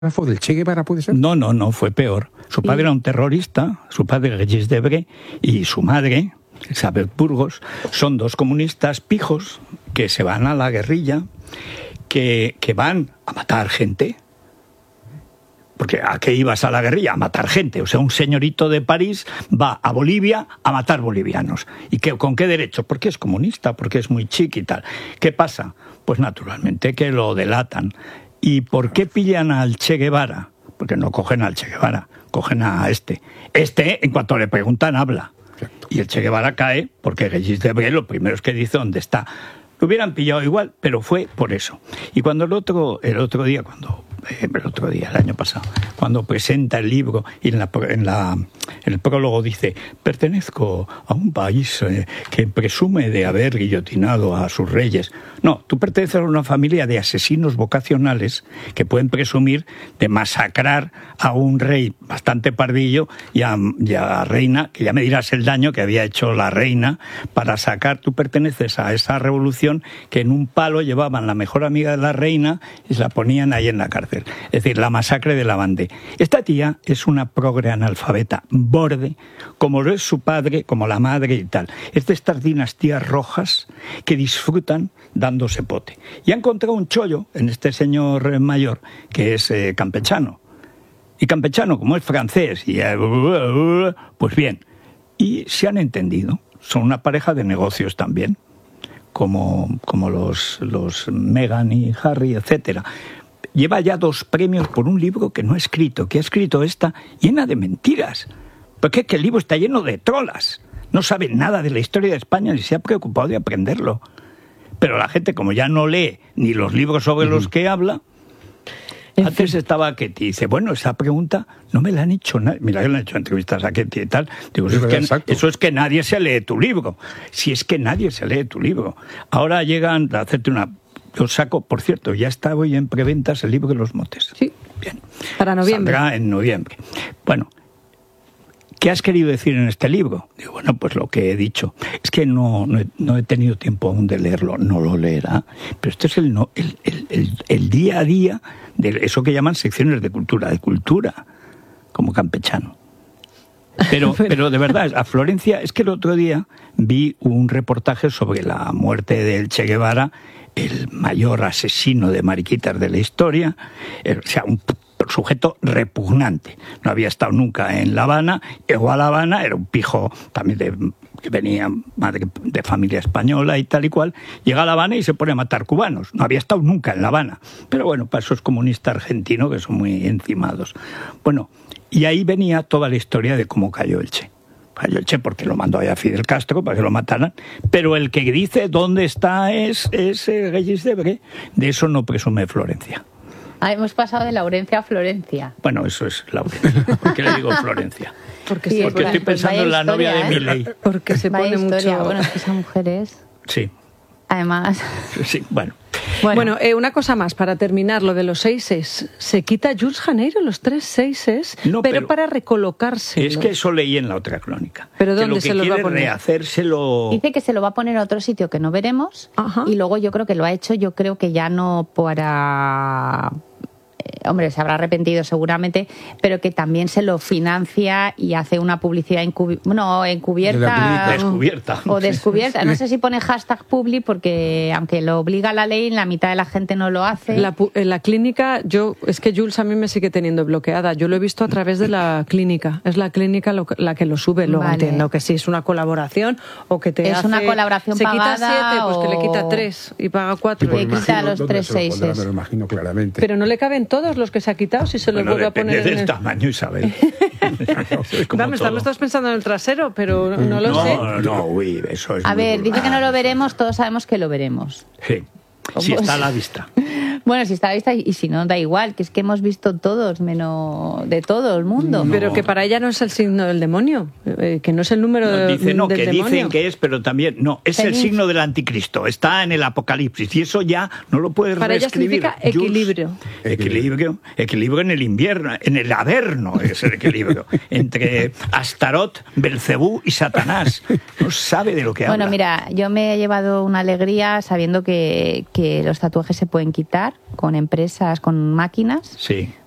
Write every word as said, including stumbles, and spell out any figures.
del Che Guevara, ¿puede ser? No, no, no, fue peor. Su padre era un terrorista, su padre Regis Debray, y su madre, Isabel Burgos, son dos comunistas pijos que se van a la guerrilla, que, que van a matar gente. Porque ¿a qué ibas a la guerrilla? A matar gente. O sea, un señorito de París va a Bolivia a matar bolivianos. ¿Y qué, con qué derecho? Porque es comunista, porque es muy chiqui y tal. ¿Qué pasa? Pues naturalmente que lo delatan. ¿Y por qué pillan al Che Guevara? Porque no cogen al Che Guevara, cogen a este. Este, en cuanto le preguntan, habla. Y el Che Guevara cae porque Regis Debray lo primero es que dice dónde está. Lo hubieran pillado igual, pero fue por eso. Y cuando el otro, el otro día, cuando eh, el otro día, el año pasado, cuando presenta el libro y en, la, en, la, en el prólogo dice: pertenezco a un país eh, que presume de haber guillotinado a sus reyes. No, tú perteneces a una familia de asesinos vocacionales que pueden presumir de masacrar a un rey bastante pardillo y a, y a la reina, que ya me dirás el daño que había hecho la reina para sacar. Tú perteneces a esa revolución que en un palo llevaban la mejor amiga de la reina y se la ponían ahí en la cárcel. Es decir, la masacre de la Vendée. Esta tía es una progre analfabeta borde, como lo es su padre, como la madre y tal. Es de estas dinastías rojas que disfrutan dándose pote. Y ha encontrado un chollo en este señor mayor que es eh, campechano. Y campechano, como es francés, y eh, pues bien. Y se han entendido. Son una pareja de negocios también. Como, como los, los Meghan y Harry, etcétera. Lleva ya dos premios por un libro que no ha escrito, que ha escrito esta llena de mentiras. Porque es que el libro está lleno de trolas. No sabe nada de la historia de España ni se ha preocupado de aprenderlo. Pero la gente, como ya no lee ni los libros sobre uh-huh. los que habla... En Antes fin. estaba Ketty y dice, bueno, esa pregunta no me la han hecho nadie. Mira, que le han hecho entrevistas a Ketty y tal. Digo, eso es, que, eso es que nadie se lee tu libro. Si es que nadie se lee tu libro. Ahora llegan a hacerte una... Yo saco, por cierto, ya está hoy en preventas el libro de los motes. Sí, bien. Para noviembre. Saldrá en noviembre. Bueno, ¿qué has querido decir en este libro? Digo, bueno, pues lo que he dicho. Es que no, no, he, no he tenido tiempo aún de leerlo. No lo leerá. Pero este es el, no, el, el, el, el día a día de eso que llaman secciones de cultura, de cultura, como campechano. Pero, pero de verdad, a Florencia, es que el otro día vi un reportaje sobre la muerte del Che Guevara, el mayor asesino de mariquitas de la historia, o sea, un sujeto repugnante. No había estado nunca en La Habana, llegó a La Habana, era un pijo también de, que venía madre de familia española y tal y cual, llega a La Habana y se pone a matar cubanos. No había estado nunca en La Habana. Pero bueno, para esos comunistas argentinos que son muy encimados. Bueno, y ahí venía toda la historia de cómo cayó el Che. Cayó el Che porque lo mandó allá Fidel Castro para que lo mataran, pero el que dice dónde está es, es Regis Debray. De eso no presume Florencia. Ah, hemos pasado de Laurencia a Florencia. Bueno, eso es Laurencia. ¿Por qué le digo Florencia? Porque, sí, porque pues, estoy pensando pues en la historia, novia de ¿eh? Milei. Porque se vaya pone historia. mucho... Bueno, es que esa mujer es... Sí. Además... Sí, bueno. Bueno, bueno eh, una cosa más, para terminar, lo de los seises. Se quita Jules Janeiro los tres seises, no, pero, pero para recolocarse. Es que eso leí en la otra crónica. ¿Pero dónde que se los va a poner? Rehacérselo... Dice que se lo va a poner a otro sitio que no veremos. Ajá. Y luego yo creo que lo ha hecho, yo creo que ya no para... Hombre, se habrá arrepentido seguramente, pero que también se lo financia y hace una publicidad encubi- bueno, encubierta. Descubierta. O descubierta. No sé si pone hashtag publi, porque aunque lo obliga la ley, la mitad de la gente no lo hace. La, en la clínica, yo es que Jules a mí me sigue teniendo bloqueada. Yo lo he visto a través de la clínica. Es la clínica lo, la que lo sube. Luego vale. Entiendo que sí es una colaboración o que te es hace... una colaboración se pagada. Se quita siete, o... pues que le quita tres y paga cuatro. Y le quita los tres seises. Me lo imagino claramente. Pero no le caben todos los que se ha quitado si se los bueno, vuelve a poner del en el... tamaño, Isabel. Vamos, también estás pensando en el trasero, pero no lo no, sé. No, no, uy, eso es A ver, vulgar. dice que no lo veremos, todos sabemos que lo veremos. Sí, si está a la vista. Bueno, si está a la vista y si no, da igual, que es que hemos visto todos, menos de todo el mundo. No. Pero que para ella no es el signo del demonio, eh, que no es el número no, dice, de, no, del que demonio. Dicen que es, pero también, no, es ¿Tenéis? El signo del anticristo, está en el Apocalipsis y eso ya no lo puedes para reescribir. Para ella significa equilibrio. Jules, equilibrio. Equilibrio en el invierno, en el averno es el equilibrio, entre Astarot, Belcebú y Satanás. No sabe de lo que habla. Bueno, mira, yo me he llevado una alegría sabiendo que, que los tatuajes se pueden quitar con empresas, con máquinas. Sí.